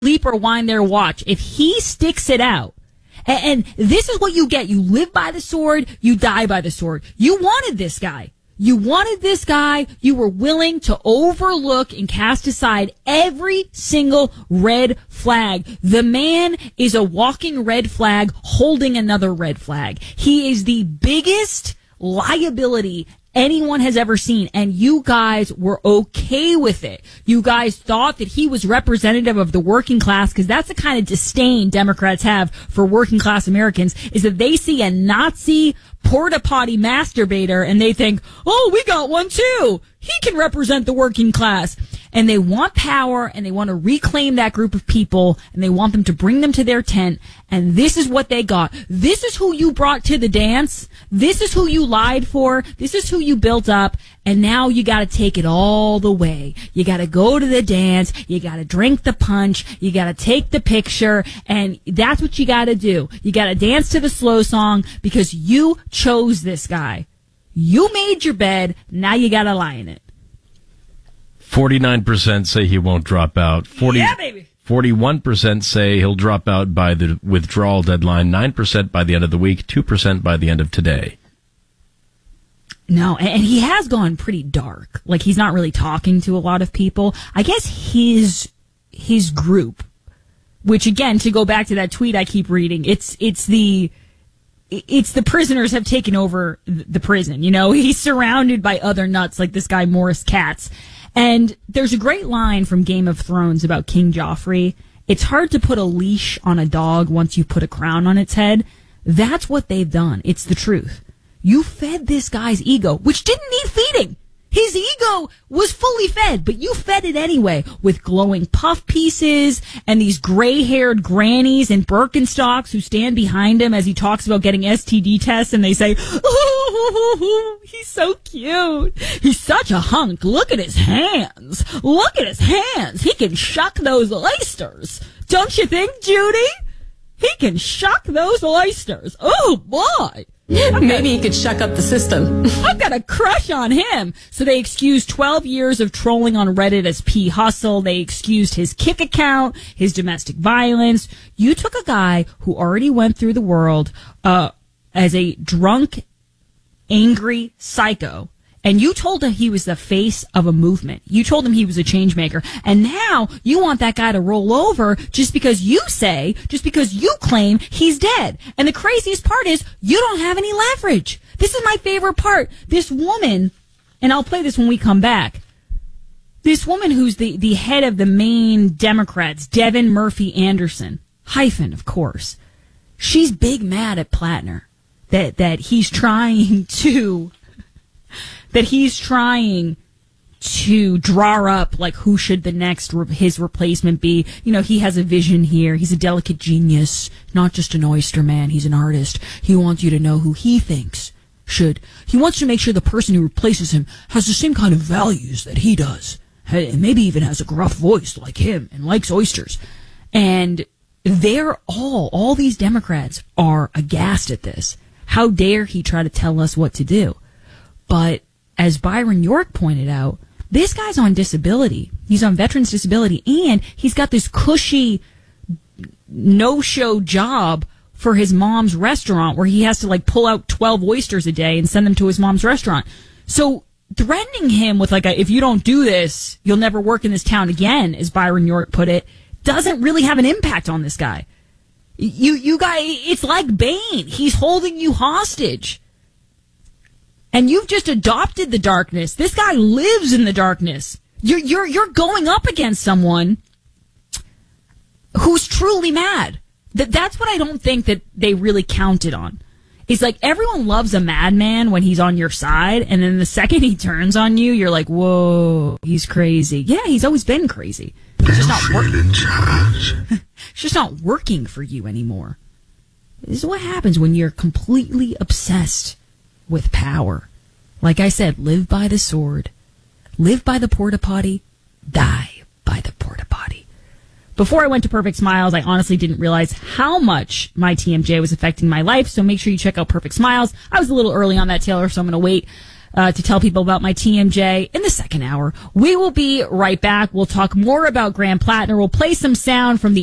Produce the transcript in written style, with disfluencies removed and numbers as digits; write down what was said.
sleep or wind their watch. If he sticks it out, and this is what you get. You live by the sword, you die by the sword. You wanted this guy. You wanted this guy. You were willing to overlook and cast aside every single red flag. The man is a walking red flag holding another red flag. He is the biggest liability anyone has ever seen, and you guys were okay with it. You guys thought that he was representative of the working class, because that's the kind of disdain Democrats have for working class Americans, is that they see a Nazi porta potty masturbator and they think, oh, we got one too. He can represent the working class. And they want power, and they want to reclaim that group of people, and they want them to bring them to their tent. And this is what they got. This is who you brought to the dance. This is who you lied for. This is who you built up. And now you got to take it all the way. You got to go to the dance. You got to drink the punch. You got to take the picture. And that's what you got to do. You got to dance to the slow song because you chose this guy. You made your bed. Now you got to lie in it. 49% say he won't drop out. Yeah, baby. 41% say he'll drop out by the withdrawal deadline. 9% by the end of the week. 2% by the end of today. No, and he has gone pretty dark. Like, he's not really talking to a lot of people. I guess his group, which again, to go back to that tweet I keep reading, it's the prisoners have taken over the prison. You know, he's surrounded by other nuts like this guy Morris Katz. And there's a great line from Game of Thrones about King Joffrey. It's hard to put a leash on a dog once you put a crown on its head. That's what they've done. It's the truth. You fed this guy's ego, which didn't need feeding. His ego was fully fed, but you fed it anyway with glowing puff pieces and these gray-haired grannies in Birkenstocks who stand behind him as he talks about getting STD tests, and they say, "Oh, he's so cute. He's such a hunk. Look at his hands. Look at his hands. He can shuck those oysters. Don't you think, Judy? He can shuck those oysters. Oh, boy." Maybe he could shuck up the system. I've got a crush on him. So they excused 12 years of trolling on Reddit as P. Hustle. They excused his Kick account, his domestic violence. You took a guy who already went through the world as a drunk, angry psycho, and you told him he was the face of a movement. You told him he was a change maker. And now you want that guy to roll over just because you claim he's dead. And the craziest part is you don't have any leverage. This is my favorite part. This woman, and I'll play this when we come back. This woman who's the head of the main Democrats, Devin Murphy Anderson, hyphen, of course. She's big mad at Plattner that he's trying to draw up, like, who should the next his replacement be. You know, he has a vision here. He's a delicate genius, not just an oyster man. He's an artist. He wants you to know who he thinks should. He wants to make sure the person who replaces him has the same kind of values that he does, and maybe even has a gruff voice like him and likes oysters. And they're all these Democrats are aghast at this. How dare he try to tell us what to do? But as Byron York pointed out, this guy's on disability. He's on veterans disability, and he's got this cushy no-show job for his mom's restaurant where he has to, like, pull out 12 oysters a day and send them to his mom's restaurant. So threatening him with, like, if you don't do this, you'll never work in this town again, as Byron York put it, doesn't really have an impact on this guy. You guys, it's like Bane. He's holding you hostage. And you've just adopted the darkness. This guy lives in the darkness. You're going up against someone who's truly mad. That's what I don't think that they really counted on. It's like everyone loves a madman when he's on your side, and then the second he turns on you, you're like, whoa, he's crazy. Yeah, he's always been crazy. It's just not working. It's just not working for you anymore. This is what happens when you're completely obsessed with power. Like I said, live by the sword, live by the porta potty, die by the porta potty. Before I went to Perfect Smiles, I honestly didn't realize how much my TMJ was affecting my life, so make sure you check out Perfect Smiles. I was a little early on that, Taylor, so I'm going to wait. to tell people about my TMJ in the second hour. We will be right back. We'll talk more about Graham Plattner. We'll play some sound from the